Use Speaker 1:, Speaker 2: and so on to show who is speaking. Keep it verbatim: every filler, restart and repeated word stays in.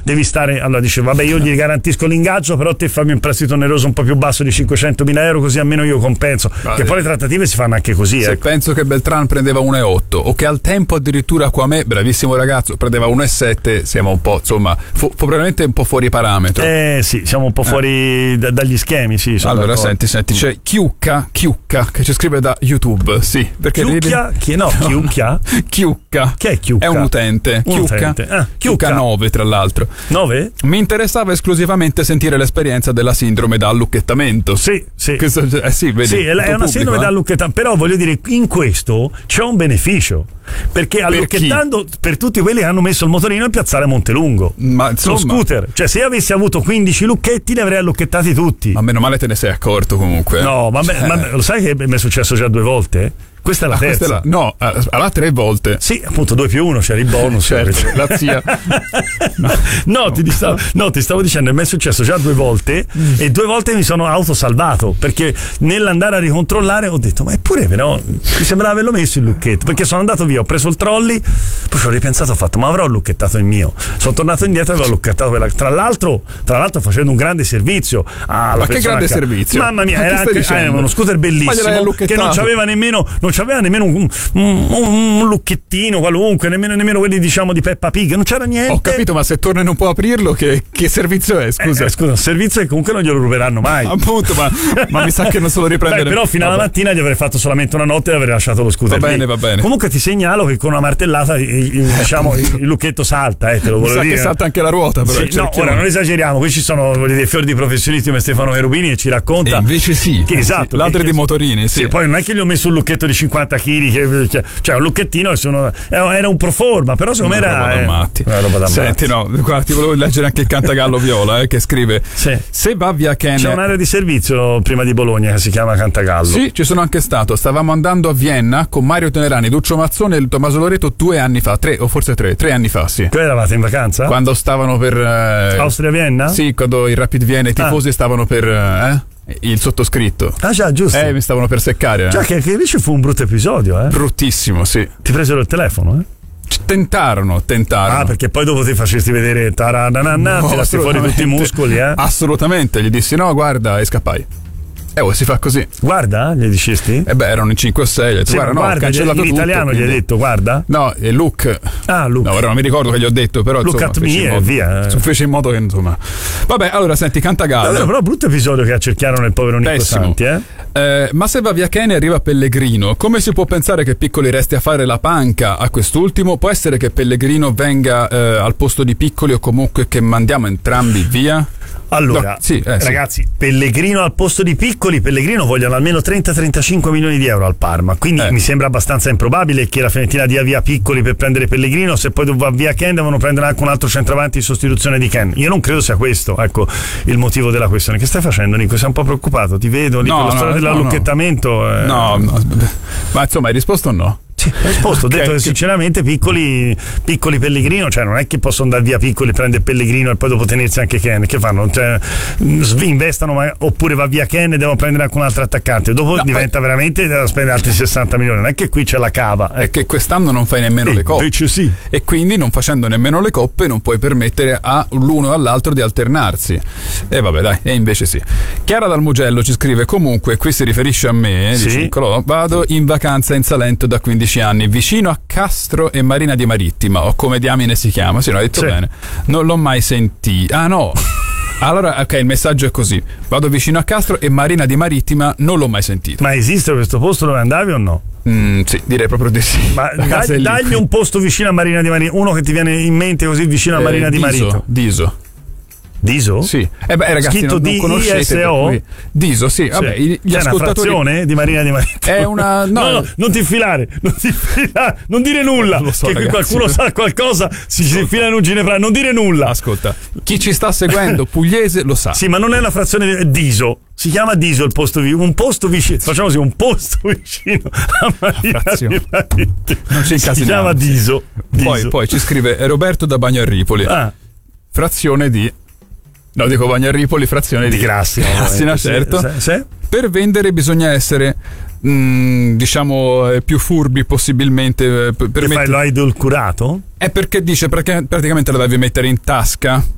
Speaker 1: devi stare, allora dice vabbè io gli garantisco l'ingaggio, però te fammi un prestito oneroso un po' più basso di cinquecentomila euro, così almeno io compenso. Vale. Che poi le trattative si fanno anche così.
Speaker 2: Se
Speaker 1: ecco.
Speaker 2: penso che Beltran prendeva uno virgola otto o che al tempo addirittura qua me, bravissimo ragazzo, prendeva uno virgola sette, siamo un po', insomma, fu, probabilmente un po' fuori parametro.
Speaker 1: Eh sì, siamo un po' fuori eh. da, dagli schemi, sì.
Speaker 2: Allora
Speaker 1: d'accordo.
Speaker 2: senti, senti, c'è Chiucca, Chiucca che ci scrive da YouTube, sì, perché
Speaker 1: Chiucchia? Chi no? Chiucchia?
Speaker 2: Chiucca.
Speaker 1: Che è Chiucca?
Speaker 2: È un utente.
Speaker 1: Un
Speaker 2: Chiucca.
Speaker 1: utente. Ah,
Speaker 2: Chiucca nove tra l'altro.
Speaker 1: nove?
Speaker 2: Mi interessava esclusivamente sentire l'esperienza della sindrome da allucchettamento.
Speaker 1: Sì, sì.
Speaker 2: Questo, eh, sì, vedi,
Speaker 1: sì, è una pubblico, sindrome eh? da allucchettamento, però voglio dire, in questo c'è un beneficio. Perché allucchettando per, per tutti quelli che hanno messo il motorino in piazzale Montelungo,
Speaker 2: ma insomma,
Speaker 1: lo scooter, cioè se avessi avuto quindici lucchetti li avrei allucchettati tutti.
Speaker 2: Ma meno male te ne sei accorto comunque.
Speaker 1: No, ma, cioè... ma lo sai che mi è successo già due volte? Questa è la ah, terza. È la,
Speaker 2: no, alla tre volte.
Speaker 1: Sì, appunto due più uno, c'era il bonus.
Speaker 2: Certo, la zia.
Speaker 1: no, no, no. Ti stavo, no, ti stavo dicendo, mi è successo già due volte mm. e due volte mi sono autosalvato, perché nell'andare a ricontrollare ho detto, ma eppure però mi sembrava averlo messo il lucchetto, perché sono andato via, ho preso il trolley, poi ci ho ripensato, ho fatto, ma avrò lucchettato il mio. Sono tornato indietro e avevo lucchettato quella. Tra l'altro, tra l'altro facendo un grande servizio.
Speaker 2: Ma che grande
Speaker 1: che...
Speaker 2: servizio?
Speaker 1: Mamma mia, era anche, eh, uno scooter bellissimo che non c'aveva nemmeno non c'aveva nemmeno un, un, un lucchettino qualunque, nemmeno, nemmeno quelli diciamo di Peppa Pig, non c'era niente.
Speaker 2: Ho capito, ma se torna e non può aprirlo, che, che servizio è? Scusa,
Speaker 1: eh, scusa, un servizio che comunque non glielo ruberanno mai.
Speaker 2: Appunto, ma, ma mi sa che non se lo riprendere.
Speaker 1: Beh, però fino alla mattina gli avrei fatto solamente una notte e avrei lasciato lo scooter.
Speaker 2: Va bene,
Speaker 1: lì.
Speaker 2: va bene.
Speaker 1: Comunque ti segnalo che con una martellata diciamo il lucchetto salta, eh, te lo volevo
Speaker 2: dire.
Speaker 1: Sa
Speaker 2: che salta anche la ruota, però.
Speaker 1: Sì, no, ora non esageriamo, qui ci sono dei fiori di professionisti come Stefano Cherubini e ci racconta.
Speaker 2: E invece sì,
Speaker 1: che, esatto,
Speaker 2: sì, ladri
Speaker 1: che,
Speaker 2: di motorini, sì.
Speaker 1: sì. Poi non è che gli ho messo un lucchetto di cinquanta chili, che, cioè, cioè un lucchettino sono, era un pro forma, però secondo me era
Speaker 2: roba da matti.
Speaker 1: Una roba da
Speaker 2: Senti,
Speaker 1: matti.
Speaker 2: no, guarda, ti volevo leggere anche il Cantagallo Viola, eh, che scrive:
Speaker 1: sì.
Speaker 2: Se va via Ken.
Speaker 1: C'è un'area di servizio prima di Bologna che si chiama Cantagallo.
Speaker 2: Sì, ci sono anche stato. Stavamo andando a Vienna con Mario Tenerani, Duccio Mazzone e il Tommaso Loreto due anni fa, tre o forse tre, tre anni fa, sì.
Speaker 1: Che eravate in vacanza?
Speaker 2: Quando stavano per eh,
Speaker 1: Austria-Vienna?
Speaker 2: Sì, quando il Rapid Vienna, i tifosi ah. stavano per eh, il sottoscritto.
Speaker 1: Ah già, giusto.
Speaker 2: Eh, mi stavano per seccare.
Speaker 1: Già,
Speaker 2: eh.
Speaker 1: che, che invece fu un brutto episodio, eh?
Speaker 2: Bruttissimo, sì.
Speaker 1: Ti presero il telefono, eh?
Speaker 2: Tentarono, tentarono.
Speaker 1: Ah, perché poi dopo ti facesti vedere taranana,
Speaker 2: no,
Speaker 1: tirasti fuori tutti i muscoli, eh?
Speaker 2: Assolutamente, gli dissi no, guarda, e scappai. Eh, oh, si fa così.
Speaker 1: Guarda, gli dicisti?
Speaker 2: Eh beh, erano in cinque o sei. Gli ho detto,
Speaker 1: sì,
Speaker 2: guarda, no,
Speaker 1: guarda,
Speaker 2: ho cancellato
Speaker 1: in
Speaker 2: tutto.
Speaker 1: italiano
Speaker 2: quindi...
Speaker 1: gli hai detto, guarda?
Speaker 2: No, è Luke.
Speaker 1: Ah, Luke.
Speaker 2: No, ora non mi ricordo che gli ho detto, però
Speaker 1: Look
Speaker 2: insomma,
Speaker 1: at me e
Speaker 2: modo,
Speaker 1: via. Eh.
Speaker 2: Fece in modo che, insomma. Vabbè, allora, senti, Cantagallo.
Speaker 1: Allora, però brutto episodio che accerchiarono il povero Nico
Speaker 2: Pessimo.
Speaker 1: Santi, eh?
Speaker 2: Eh, ma se va via Ken e arriva Pellegrino, come si può pensare che Piccoli resti a fare la panca a quest'ultimo? Può essere che Pellegrino venga eh, al posto di Piccoli o comunque che mandiamo entrambi via?
Speaker 1: Allora,
Speaker 2: no, sì, eh,
Speaker 1: ragazzi, sì. Pellegrino al posto di Piccoli, Pellegrino vogliono almeno trenta trentacinque milioni di euro al Parma, quindi eh. mi sembra abbastanza improbabile che la Fiorentina dia via Piccoli per prendere Pellegrino. Se poi va via Ken devono prendere anche un altro centravanti in sostituzione di Ken. Io non credo sia questo, ecco, il motivo della questione. Che stai facendo, Nico? Sei un po' preoccupato? Ti vedo lì
Speaker 2: no,
Speaker 1: con la
Speaker 2: no,
Speaker 1: storia
Speaker 2: no,
Speaker 1: dell'allucchettamento.
Speaker 2: No,
Speaker 1: eh.
Speaker 2: no, no, ma insomma hai risposto o no?
Speaker 1: Sì, ho risposto, ho
Speaker 2: okay,
Speaker 1: detto che
Speaker 2: sì.
Speaker 1: sinceramente piccoli, piccoli Pellegrino, cioè non è che possono andare via Piccoli, prendere Pellegrino e poi dopo tenersi anche Ken. Che fanno? Cioè, investano, ma, oppure va via Ken e devono prendere anche un altro attaccante. Dopo no, diventa poi... veramente, devono spendere altri sessanta milioni. Non è che qui c'è la cava.
Speaker 2: È che quest'anno non fai nemmeno
Speaker 1: e
Speaker 2: le coppe.
Speaker 1: Invece sì.
Speaker 2: E quindi non facendo nemmeno le coppe non puoi permettere a l'uno e all'altro di alternarsi. E vabbè, dai, e invece sì. Chiara dal Mugello ci scrive: comunque, qui si riferisce a me,
Speaker 1: sì.
Speaker 2: dice, vado in vacanza in Salento da quindici anni, vicino a Castro e Marina di Marittima, o come diamine si chiama, sì, l'ho detto sì. bene. Non l'ho mai sentito. Ah no. Allora, ok, il messaggio è così: vado vicino a Castro e Marina di Marittima non l'ho mai sentito.
Speaker 1: Ma esiste questo posto dove andavi o no?
Speaker 2: Mm, sì, direi proprio di sì.
Speaker 1: Ma dai, dagli un posto vicino a Marina di Marittima, uno che ti viene in mente così vicino a Marina
Speaker 2: eh,
Speaker 1: di Marittima.
Speaker 2: Diso.
Speaker 1: Diso?
Speaker 2: Sì. Eh beh, ragazzi,
Speaker 1: scritto
Speaker 2: non, non conoscete
Speaker 1: D I S O?
Speaker 2: Diso, sì. Vabbè,
Speaker 1: sì.
Speaker 2: gli
Speaker 1: C'è
Speaker 2: ascoltatori...
Speaker 1: una frazione di Marina di Marittima.
Speaker 2: È una no,
Speaker 1: no, no, non ti infilare, non ti infilare, non dire nulla.
Speaker 2: Lo so,
Speaker 1: che qui
Speaker 2: ragazzi.
Speaker 1: qualcuno sa qualcosa, si, si infila in un ginepraio, non dire nulla.
Speaker 2: Ascolta, chi ci sta seguendo pugliese lo sa.
Speaker 1: Sì, ma non è una frazione di Diso. Si chiama Diso il posto vicino, un posto vicino, facciamo così, un posto vicino a Marina di Marittima.
Speaker 2: Non ci incasiniamo.
Speaker 1: Si chiama Diso. Diso.
Speaker 2: Poi, poi ci scrive Roberto da Bagnarripoli.
Speaker 1: Ah.
Speaker 2: Frazione di No, dico Bagnaripoli, frazione di,
Speaker 1: di Grassi.
Speaker 2: Di Grassina, certo.
Speaker 1: Se, se?
Speaker 2: Per vendere bisogna essere, mh, diciamo, più furbi possibilmente. Per
Speaker 1: che
Speaker 2: metti...
Speaker 1: fai, lo hai edulcurato?
Speaker 2: È perché dice perché praticamente la devi mettere in tasca